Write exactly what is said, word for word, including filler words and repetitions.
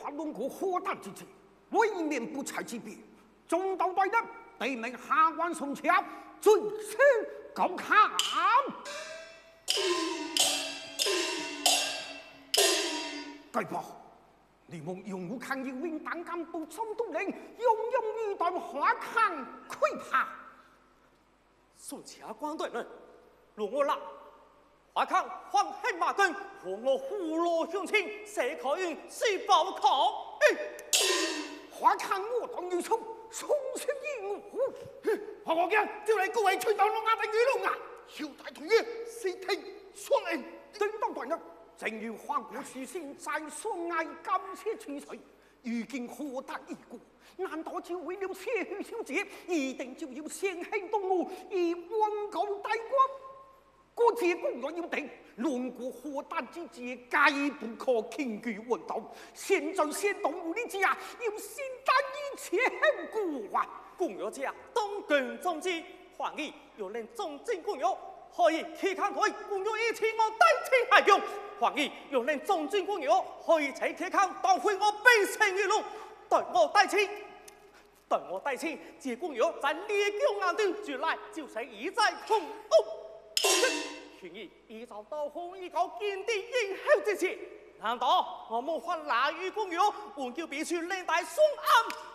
怕龙国火弹之际，未免不才之别。中道队呢，得命下官送桥，最先攻看。该报，你们用武抗英兵党干部总督令，勇勇欲断花康溃怕。 宋家官队人，容我啦！花康黄黑马根，和我虎落雄亲，谁可用是报考？哎， 花康我当如冲，冲出一我。 何国强就嚟各位吹到龙牙定鱼龙啊！小大同于四听双应， 正当大人。正如花国书信在所爱感谢取水，如今何得一过？难道就为了谢许小姐，一定就要先行动武，以温告大国？国节公约要定，论过何旦之节，皆不可轻举妄动。现在先动武的家，要先担一切后果啊！ 公约家东根中之，皇帝又令中正公约。可以期看佢公约一千我低清下用，皇帝又令中正公约可以齐期看当回我悲情一路，对我低清，对我低清，这公约在列强眼中绝来就是一再空屋。权益依照刀锋依靠坚定英雄之前，难道我们发拿于公约，换叫别处领大松安？